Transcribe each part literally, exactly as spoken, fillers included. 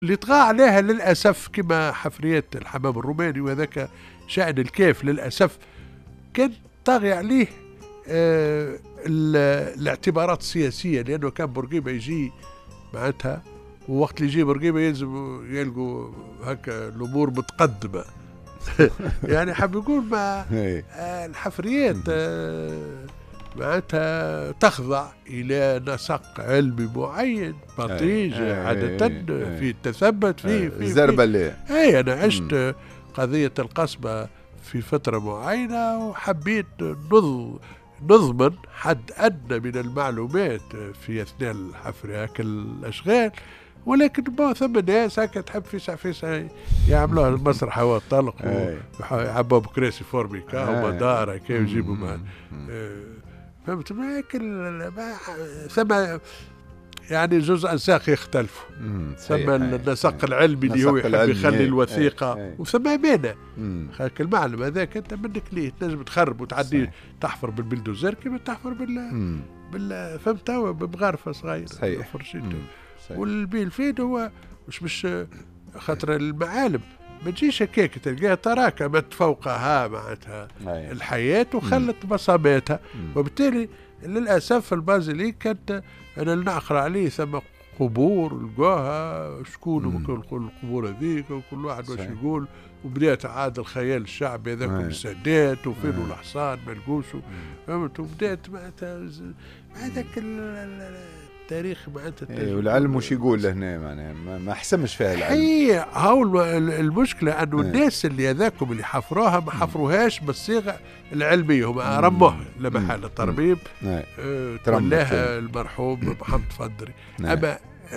اللي طغى عليها للأسف كما حفريات الحمام الروماني، وهذاك شأن الكيف للأسف كان طاغي عليه آه الاعتبارات السياسية، لأنه كان بورقيبة يجي معناتها، ووقت اللي يجي بورقيبة يلزم يلقوا هكا الأمور متقدمة. يعني حاب يقول ما آه الحفريات آه معناتها تخضع إلى نسق علمي معين بطيج عادة في التثبت فيه في الزربلة. أي أنا عشت قضية القصبة في فترة معينة، وحبيت نض نضمن حد أدنى من المعلومات في أثناء الحفر هاك الأشغال، ولكن ما ثم ناس هكا تحب فيسع فيسع يعملوها المسرح هو الطلق ويعبوا بكراسي فورميكا ومدار هكا ويجيبوا معاه. فهمت؟ لكن ثم يعني جزء ساق يختلفوا، ثم النسق العلمي اللي هو يحب يخلي الوثيقة، وثم أمانة. هاك المعلم هذاك أنت منك ليه تنجم تخرب وتعدي تحفر بالبلدوزر كما تحفر بال بال فهمت بمغارفة صغيرة. صحيح. والبيل فين هو مش مش خاطر المعالم ما تجيش هكاك تلقاها تراكمت فوقها معناتها الحياة وخلت بصماتها، وبالتالي للأسف البازيليك كانت أنا اللي نعقل عليه ثم قبور لقاها شكون القبور هذيك وكل واحد واش يقول، وبدأت عاد الخيال الشعبي هذاك السادات وفين الحصان ما لقوش، فهمت؟ وبدأت معناتها هذاك التاريخ معناتها. ايه والعلم وش يقول لهنا معناها ما حسمش فيها العلم. هي هاو المشكله انه الناس اللي هذاكم اللي حفروها ما حفروهاش بالصيغه العلميه، هم رموها لمحل الترميم اه تولاها المرحوم محمد فضري. اما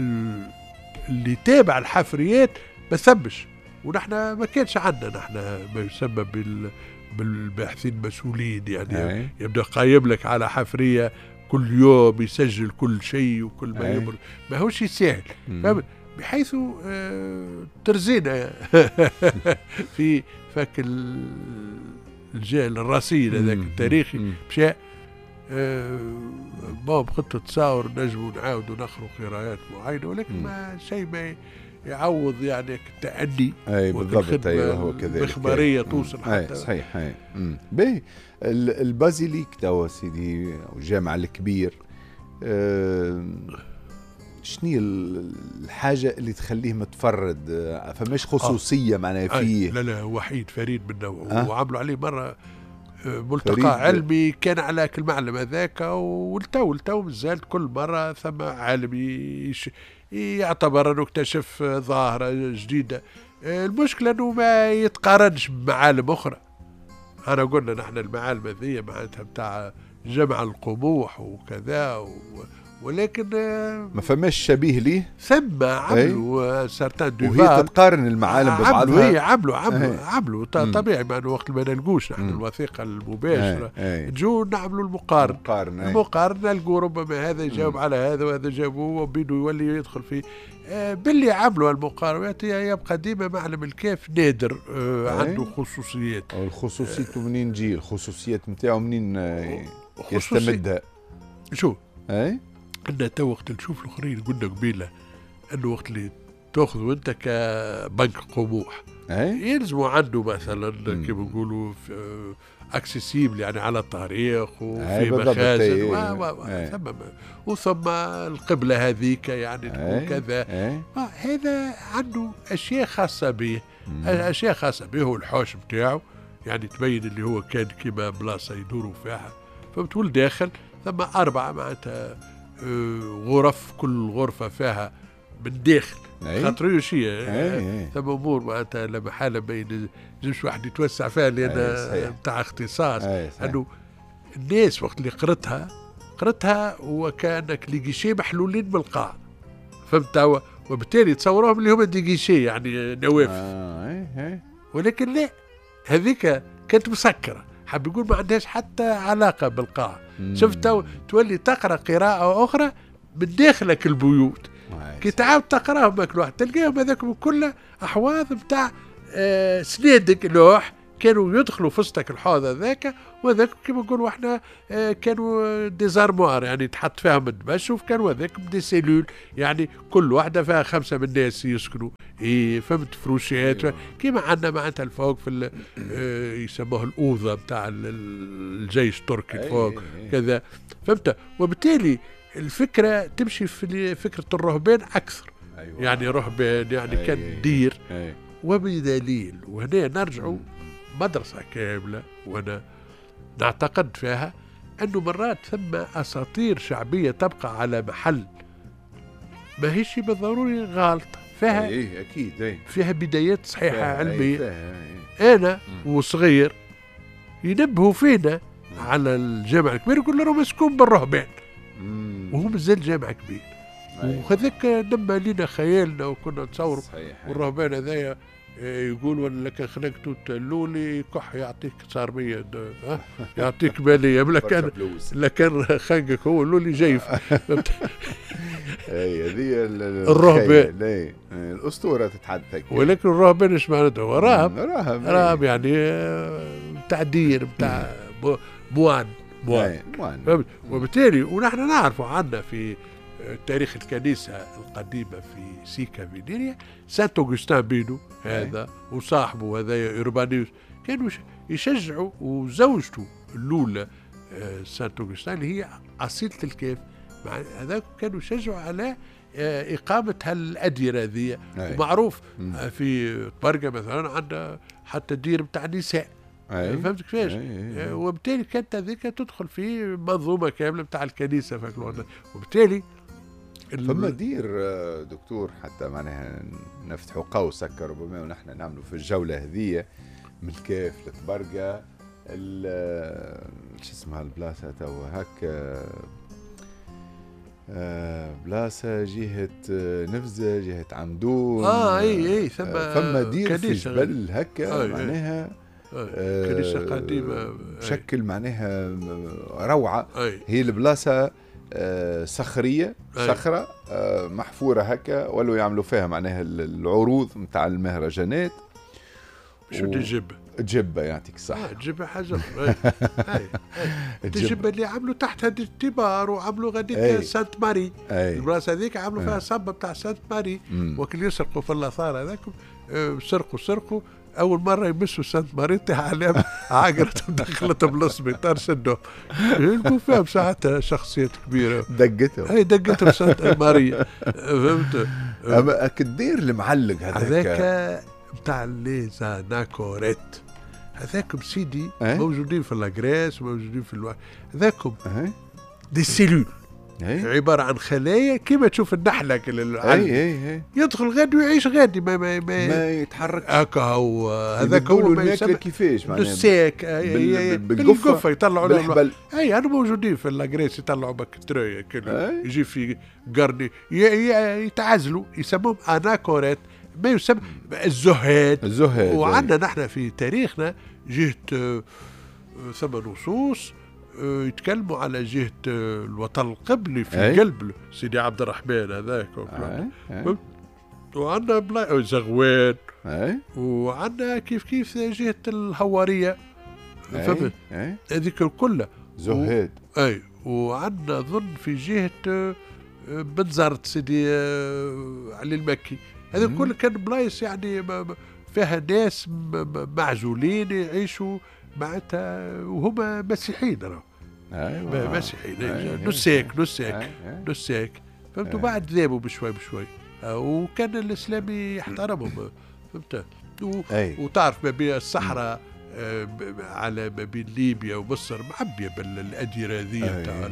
اللي تابع الحفريات ما ثبش، ونحن ما كانش عندنا نحن ما يسمى بال بالباحثين المسؤولين، يعني يبدا قايم لك على حفريه كل يوم يسجل كل شيء وكل ما يمر، ما هوش سهل، بحيث آه ترزينا في فك الجيل الرصيد هذاك التاريخي مشى آه باب خطة تصاور نجم نعاود ونخرج قراءات معينة، ولكن ما شيء ما يعوض يعني التأني. اي بالضبط. ايوه هو كذلك مخبرية توصل حتى. صحيح. اي باهي البازيليك توا سيدي الجامع الكبير أه شنو الحاجة اللي تخليه متفرد؟ فماش خصوصية آه. معناها فيه؟ لا لا وحيد فريد من نوعه. آه. وعملوا عليه مرة ملتقى علمي كان على كل معلم هذاك، والتو التو مازال كل مرة ثم عالم يش... يعتبر انه اكتشف ظاهرة جديدة. المشكلة انه ما يتقارنش بمعالم اخرى. انا قلنا نحن المعالم هذه معناتها بتاع جمع القموح وكذا و... ولكن ما فماش شبيه ليه. ثم عملوا سارتان دوفال وهي تتقارن المعالم ببعضها. عملوا هي عملوا عملوا عملوا طبيعي، ما وقت ما نلقوش نحن الوثيقة المباشرة نجو نعملوا المقارنة. المقارنة, المقارنة نلقوا ربما هذا يجاوب على هذا وهذا يجاوب هو وبينه يولي يدخل فيه. آه باللي عملوا المقارنات يبقى ديما معلم الكيف نادر آه عنده خصوصيات. الخصوصيات منين تجي؟ الخصوصيات نتاعو منين يستمدها؟ شو؟ اي أن تو وقت نشوف الآخرين قلنا قبيلة أنه وقت اللي تأخذه أنت كبنك قموح يلزموا عنده مثلا كما نقولوا اكسسيبل يعني على الطريق وفي مخازن و ثم وثم القبلة هذيك يعني تكون كذا. هذا عنده أشياء خاصة به، أشياء خاصة به والحوش بتاعه يعني تبين اللي هو كان كما بلاصة يدوروا فيها، فبتقول داخل ثم أربعة معناتها غرف، كل غرفة فيها من داخل خاطر يوشي ثم أمور معناتها لما حالة ما ينجمش واحد يتوسع فيها لأن بتاع اختصاص. أنه الناس وقت اللي قرتها قرتها وكانك ليجيشي محلولين بالقاع، فهمت؟ وبالتالي تصوروهم اللي هم ديجيشي يعني نوافذ، ولكن لا هذيك كانت مسكرة، حاب يقول ما عندهاش حتى علاقة بالقاع. شفت تولي تقرأ قراءة أخرى من داخلك البيوت، كي تعاود تقراهم كل واحد تلقاهم هذاك كله أحواض بتاع آه سنادك لوح كانوا يدخلوا في وسطك الحوض هذاك، وهذاك كما نقولوا احنا اه كانوا ديزارموار يعني تحط فيهم الدبش، وكانوا هذاك دي سيلول يعني كل واحده فيها خمسه من الناس يسكنوا. ايه فهمت فروشات كيما عندنا معناتها الفوق في اه يسموه الاوضه بتاع الجيش التركي الفوق كذا فهمت. وبالتالي الفكره تمشي في فكره الرهبان اكثر. أيوة. يعني رهبان يعني أيوة. كان دير أيوة. وبدليل وهنا نرجعوا مدرسة كاملة وأنا نعتقد فيها أنه مرات ثم أساطير شعبية تبقى على محل ما هيش بالضروري غالطة فيها. أيه أكيد أيه. فيها بدايات صحيحة فيها علمية. فيها أيه. أنا وصغير ينبهوا فينا مم. على الجامع الكبير يقول له مسكون بالرهبان وهو مازال جامع كبير. أيه. وهذاك نما لنا خيالنا وكنا نتصوروا والرهبان هذايا يقول ولا كان خلقتو تلولي كح يعطيك صارمية ها يعطيك بالية لكن لكن خنقك هو اللولي جيف. اي هذه الرهبان اي الاسطوره تتحدث. ولكن الرهبان ايش معناته؟ هو راهب راهب راهب يعني بتاع دير بتاع موان موان. وبالتالي ونحن نعرفوا عندنا في تاريخ الكنيسة القديمة في سيكا فينيريا سانت أوغسطين بينو هذا وصاحبه هذا إوربانيوس كانوا يشجعوا، وزوجته الأولى سانت أوغسطين اللي هي أصيلة الكيف مع هذا كانوا يشجعوا على إقامة هالأديرة ذي. ومعروف في طبرقة مثلا عندنا حتى دير بتاع نساء. فهمت كيفاش؟ وبالتالي كانت هذيك تدخل في منظومة كاملة بتاع الكنيسة في الوقت. وبالتالي فما دير دكتور حتى معناها نفتحوا قوس هكا ربما ونحن نعملوا في الجولة هذية من الكيف لطبرقة شو اسمها البلاصة توا هكا بلاصة جهة نفزة جهة عمدون. اه اي اي ثم فما دير في جبل هكا معناها كنيسة قديمة بشكل معناها روعة. أي. هي البلاصة آه صخرية صخرة آه محفورة هكا ولو يعملوا فيها معناها العروض متاع المهرجانات. شو دي جبة؟ جبة يعطيك الصحة. آه جبة حاجة أخرى. الجبة اللي عملوا تحت هذه التبار وعملوا غاديك سانت ماري. البلاصة هذيك عملوا فيها صبة بتاع سانت ماري. وكل يسرقوا في الآثار هذاكم آه سرقوا سرقوا أول مرة يمسوا سانت ماري تاع عليهم عقرتهم دخلتهم للسبيطار شدوا يلقوا فيهم ساعتها شخصيات كبيرة دقتهم. أي دقتهم سانت ماري فهمت. أما الدير المعلق هذاك هذاك بتاع ليزا ناكوريت هذاكم سيدي أه؟ موجودين في لاغريس موجودين في الوقت هذاكم أه؟ دي سيلول أي. عبارة عن خلايا كما تشوف النحلة كلا أي أي أي. يدخل غادي ويعيش غادي ما ما ما, ما يتحرك هكا هو هذاك هو ما يسمى كيفاش معناها بالساك بالقفة يطلعوا بالحبل. اي انا موجودين في لاغريس يطلعوا بكتيريا كله يجي في قرني يتعزلوا يسموهم اناكوريت ما يسمى الزهاد. الزهاد وعندنا نحن في تاريخنا جهة ثم نصوص يتكلموا على جهة الوطن القبلي في أي. قلب سيدي عبد الرحمن هذاك وعندنا بلا زغوان وعندنا كيف كيف جهة الهوارية فهمت هذيك كلها زهاد و... اي وعندنا ظن في جهة بنزرت سيدي علي المكي هذا كله كان بلايص يعني فيها ناس معزولين يعيشوا معناتها وهم مسيحيين راهو. ايوه مسيحيين نساك نساك نساك فهمتوا بعد ذابوا بشوي بشوي وكان الاسلامي يحترمهم فهمت. وتعرف ما بين الصحراء على ما بين ليبيا ومصر معبيه بالاديره ذي تاع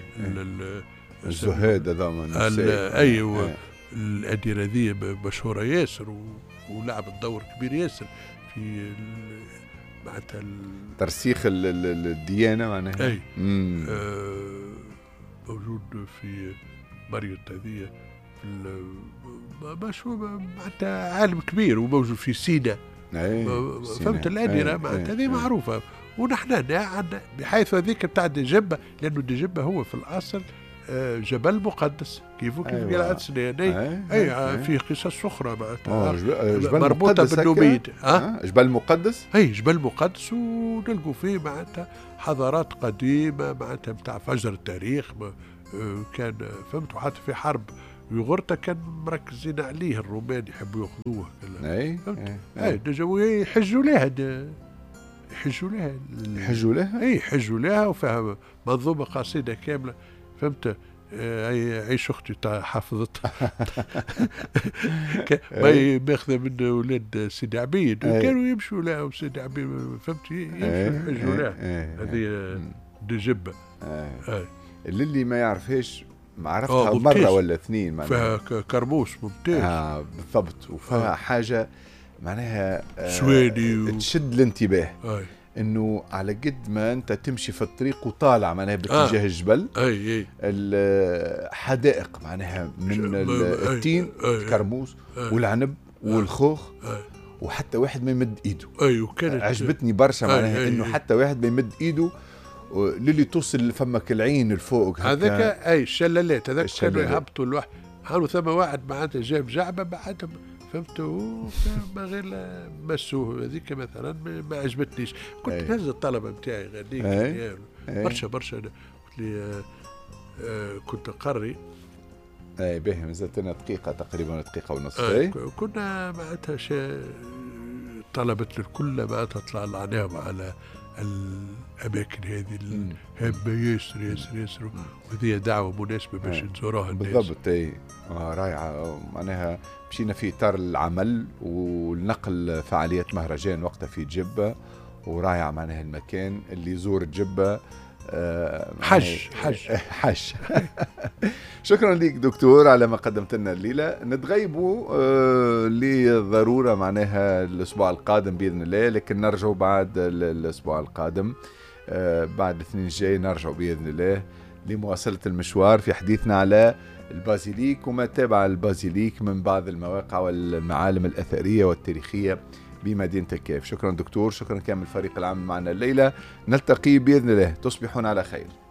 الزهاد هذا ايوه الأديرة ذي مشهورة ياسر ولعبت دور كبير ياسر في معناتها ترسيخ الديانة معناها. أي آه موجود في مريض هذية في مشهور معناتها عالم كبير وموجود في سينا. فهمت الأديرة معناتها هذه معروفة. ونحن عندنا بحيث هذيك بتاع دجبة لأنه دجبة هو في الأصل جبل مقدس كيف كيف أيوة. قلعة سنين اي, أي, أي, أي في قصص اخرى معناتها مربوطه بالنوبيد. أه؟ جبل مقدس اي جبل مقدس، ونلقوا فيه معناتها حضارات قديمه معناتها نتاع فجر التاريخ كان فهمت. وحتى في حرب يغورتا كان مركزين عليه الرومان يحبوا ياخذوه. اي اي نجوا يحجوا لها يحجوا لها يحجوا لها اي يحجوا لها، وفيها منظومه قصيده كامله فهمت. عيش اختي حافظتها ما ماخذه من اولاد سيدي عبيد، كانوا يمشوا لها وسيدي عبيد فهمت يمشوا يحجوا لها. هذه دجبه اللي ما يعرفهاش عرفتها مرة ولا اثنين. فيها كرموس ممتاز. آه بالضبط. وفيها آه. حاجة معناها آه سواني و... تشد الانتباه. آه. انه على قد ما انت تمشي في الطريق وطالع معناها باتجاه آه. الجبل، اي اي الحدائق معناها من التين الكرموس والعنب والخوخ، وحتى واحد ما يمد ايده. اي وكانت عجبتني برشا معناها انه حتى واحد ما يمد ايده للي توصل لفمك العين الفوق هذاك. اي الشلالات هذاك كانوا يهبطوا الواحد. حاولوا ثم واحد معناتها جاب جعبه بعدهم فهمتوا ما غير مسوه. هذيك مثلا ما عجبتنيش. كنت نهز الطلبه نتاعي غاديك برشا برشا. قلت لي آه آه كنت قري. اي باهي مازالت لنا دقيقه تقريبا دقيقه ونص. آه كنا معناتها طلبة الكل معناتها طلعناهم على الأماكن هذه الهامة ياسر ياسر ياسر، وهذه دعوة مناسبة باش نزوروها الناس. بالضبط. اي آه رائعة. معناها مشينا في إطار العمل والنقل فعاليات مهرجان وقتها في جبة، ورائع معناها المكان اللي يزور جبة آه حج حج حج شكرا لك دكتور على ما قدمت لنا الليلة. نتغيبوا آه لضرورة معناها الأسبوع القادم بإذن الله، لكن نرجعوا بعد الأسبوع القادم آه بعد الاثنين الجاي نرجعوا بإذن الله لمواصلة المشوار في حديثنا على البازيليك وما تابع البازيليك من بعض المواقع والمعالم الأثرية والتاريخية بمدينة الكاف. شكرا دكتور، شكرا كامل الفريق العام معنا الليلة. نلتقي بإذن الله. تصبحون على خير.